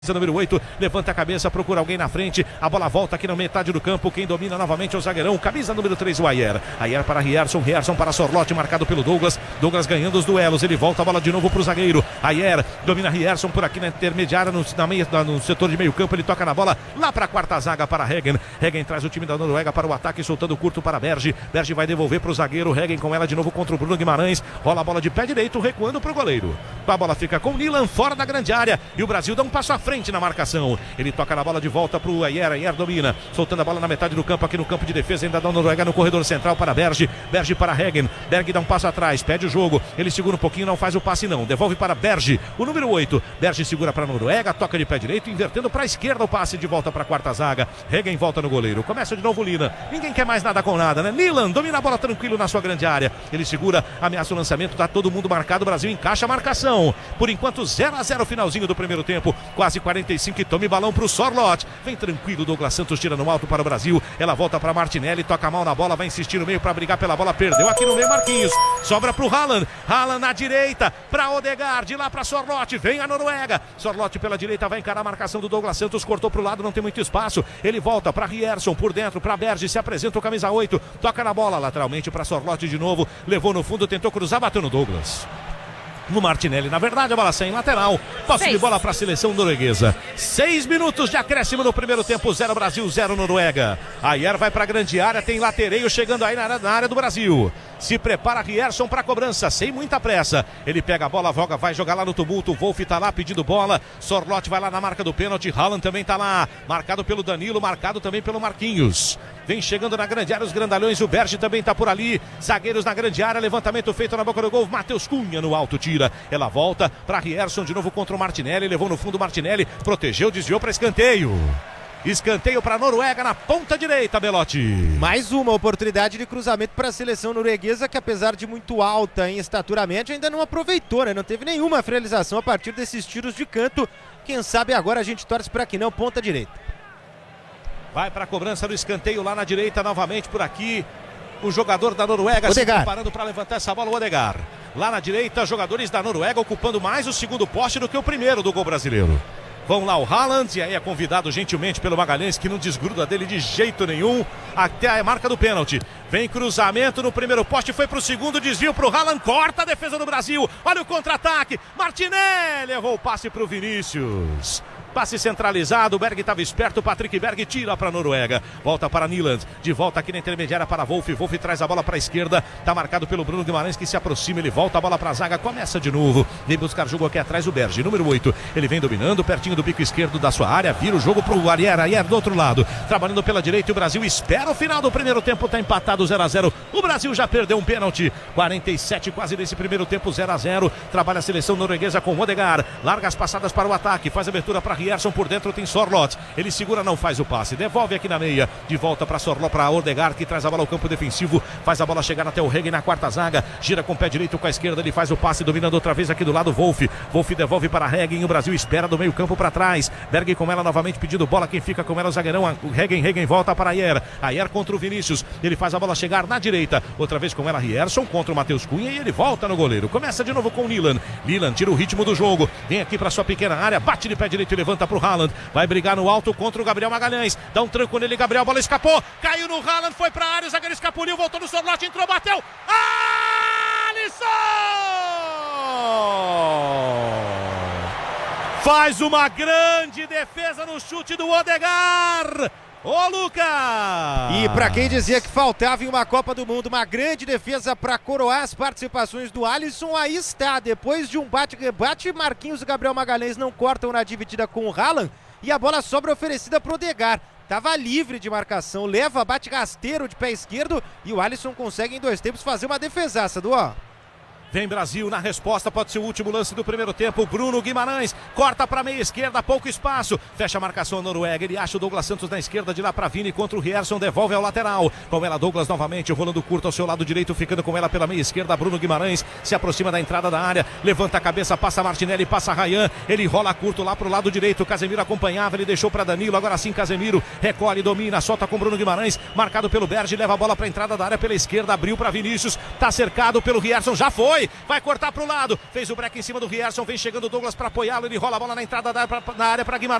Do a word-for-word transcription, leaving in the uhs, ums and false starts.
Número oito, levanta a cabeça, procura alguém na frente, a bola volta aqui na metade do campo, quem domina novamente é o zagueirão, camisa número três, o Ayer. Ayer para Rierson, Rierson para Sorlotti, marcado pelo Douglas, Douglas ganhando os duelos, ele volta a bola de novo para o zagueiro, Ayer domina Rierson por aqui na intermediária, no, na meia, no setor de meio campo, ele toca na bola lá para a quarta zaga para Regen, Regen traz o time da Noruega para o ataque, soltando curto para Berge, Berge vai devolver para o zagueiro, Regen com ela de novo contra o Bruno Guimarães, rola a bola de pé direito, recuando para o goleiro, a bola fica com o Nilan fora da grande área, e o Brasil dá um passo à frente na marcação. Ele toca na bola de volta para o Ayer, Ayer domina, soltando a bola na metade do campo, aqui no campo de defesa, ainda da Noruega no corredor central para Berge, Berge para Regen, Berge dá um passo atrás, pede o jogo, ele segura um pouquinho, não faz o passe não, devolve para Berge, o número oito, Berge segura para a Noruega, toca de pé direito, invertendo para a esquerda o passe de volta para a quarta zaga, Regen volta no goleiro, começa de novo Lina, ninguém quer mais nada com nada, né? Nilan domina a bola tranquilo na sua grande área, ele segura, ameaça o lançamento, tá todo mundo marcado, o Brasil encaixa a marcação, por enquanto zero a zero finalzinho do primeiro tempo, quase quarenta e cinco e tome balão para o Sorlotti, vem tranquilo, Douglas Santos tira no alto para o Brasil, ela volta para Martinelli, toca mal na bola, vai insistir no meio para brigar pela bola, perdeu aqui no meio Marquinhos, sobra para o Haaland, Haaland na direita, para Odegaard, de lá para Sorlotti, vem a Noruega, Sorlotti pela direita, vai encarar a marcação do Douglas Santos, cortou para o lado, não tem muito espaço, ele volta para Rierson, por dentro, para Berge, se apresenta o camisa oito, toca na bola lateralmente para Sorlotti de novo, levou no fundo, tentou cruzar, bateu no Douglas. No Martinelli, na verdade a bola sai em lateral, posse de bola para a seleção norueguesa, seis minutos de acréscimo no primeiro tempo, zero Brasil, zero Noruega, Ayer vai para a grande área, tem latereio chegando aí na área, na área do Brasil, se prepara Rierson para a cobrança, sem muita pressa, ele pega a bola, voga, vai jogar lá no tumulto, o Wolf tá lá pedindo bola, Sorlotti vai lá na marca do pênalti, Haaland também tá lá, marcado pelo Danilo, marcado também pelo Marquinhos, vem chegando na grande área os grandalhões, o Berge também tá por ali, zagueiros na grande área, levantamento feito na boca do gol, Matheus Cunha no alto tira, ela volta para Rierson de novo contra o Martinelli, levou no fundo o Martinelli, protegeu, desviou para escanteio. Escanteio para a Noruega na ponta direita, Belotti. Mais uma oportunidade de cruzamento para a seleção norueguesa, que apesar de muito alta em estatura média, ainda não aproveitou, né? Não teve nenhuma finalização a partir desses tiros de canto. Quem sabe agora a gente torce para que não, ponta direita. Vai para a cobrança do escanteio lá na direita, novamente por aqui. O jogador da Noruega Odegaard. se preparando para levantar essa bola, o Odegaard. Lá na direita, jogadores da Noruega ocupando mais o segundo poste do que o primeiro do gol brasileiro. Vão lá o Haaland, e aí é convidado gentilmente pelo Magalhães, que não desgruda dele de jeito nenhum, até a marca do pênalti. Vem cruzamento no primeiro poste, foi pro segundo, desvio pro Haaland, corta a defesa do Brasil, olha o contra-ataque, Martinelli errou o passe pro Vinícius. Passe centralizado, o Berg estava esperto, o Patrick Berg tira para a Noruega, volta para Niland, de volta aqui na intermediária para Wolf, Wolf traz a bola para a esquerda, está marcado pelo Bruno Guimarães que se aproxima, ele volta a bola para a zaga, começa de novo, vem buscar jogo aqui atrás o Berge, número oito, ele vem dominando, pertinho do bico esquerdo da sua área, vira o jogo para o Ayer, Ayer do outro lado, trabalhando pela direita, o Brasil espera o final do primeiro tempo, está empatado zero a zero, o Brasil já perdeu um pênalti, quarenta e sete quase nesse primeiro tempo, zero a zero, trabalha a seleção norueguesa com Odegaard, larga as passadas para o ataque, faz abertura para Rierson, por dentro tem Sorlotti, ele segura, não faz o passe, devolve aqui na meia, de volta para Sorlotti, para Odegaard, que traz a bola ao campo defensivo, faz a bola chegar até o Regen na quarta zaga, gira com o pé direito com a esquerda, ele faz o passe, dominando outra vez aqui do lado Wolf, Wolf devolve para Regen, o Brasil espera do meio campo para trás, Berg com ela novamente pedindo bola, quem fica com ela é o zagueirão, o Regen, Regen volta para Ayer, Ayer contra o Vinícius, ele faz a bola chegar na direita, outra vez com ela Rierson contra o Matheus Cunha, e ele volta no goleiro, começa de novo com o Nilan, Nilan tira o ritmo do jogo, vem aqui para sua pequena área, bate de pé direito e levanta para o Haaland, vai brigar no alto contra o Gabriel Magalhães, dá um tranco nele, Gabriel, a bola escapou, caiu no Haaland, foi para a área, o zagueiro escapuliu, voltou no Sorlotti, entrou, bateu, Alisson! Faz uma grande defesa no chute do Odegaard! Ô, Lucas! E pra quem dizia que faltava em uma Copa do Mundo uma grande defesa para coroar as participações do Alisson, aí está, depois de um bate-rebate, Marquinhos e Gabriel Magalhães não cortam na dividida com o Haaland, e a bola sobra oferecida pro Odegaard. Tava livre de marcação, leva, bate rasteiro de pé esquerdo, e o Alisson consegue em dois tempos fazer uma defesaça, do ó. Vem Brasil na resposta, pode ser o último lance do primeiro tempo, Bruno Guimarães, corta para meia esquerda, pouco espaço, fecha a marcação a Noruega, ele acha o Douglas Santos na esquerda, de lá para Vini contra o Rierson, devolve ao lateral, com ela Douglas novamente, rolando curto ao seu lado direito, ficando com ela pela meia esquerda, Bruno Guimarães, se aproxima da entrada da área, levanta a cabeça, passa Martinelli, passa Ryan, ele rola curto lá pro lado direito, Casemiro acompanhava, ele deixou para Danilo, agora sim Casemiro, recolhe, domina, solta com Bruno Guimarães, marcado pelo Berge, leva a bola para a entrada da área pela esquerda, abriu para Vinícius, tá cercado pelo Rierson, já foi! foi, vai cortar pro lado, fez o break em cima do Rierson, vem chegando o Douglas para apoiá-lo, ele rola a bola na entrada da área para Guimarães.